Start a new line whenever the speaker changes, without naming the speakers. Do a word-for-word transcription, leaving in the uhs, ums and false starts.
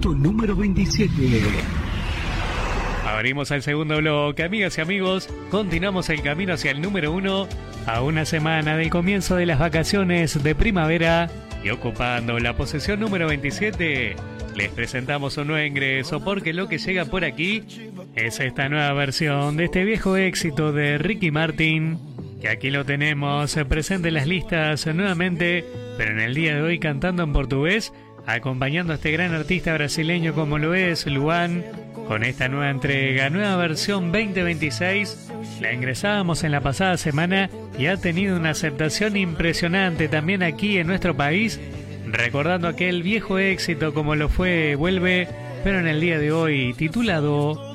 puesto número veintisiete.
Abrimos el segundo bloque, amigas y amigos, continuamos el camino hacia el número uno a una semana del comienzo de las vacaciones de primavera y ocupando la posición número veintisiete, les presentamos un nuevo ingreso porque lo que llega por aquí es esta nueva versión de este viejo éxito de Ricky Martin, que aquí lo tenemos presente en las listas nuevamente, pero en el día de hoy cantando en portugués, acompañando a este gran artista brasileño como lo es Luan, con esta nueva entrega, nueva versión veinte veintiséis. La ingresábamos en la pasada semana y ha tenido una aceptación impresionante también aquí en nuestro país, recordando aquel viejo éxito como lo fue Vuelve, pero en el día de hoy titulado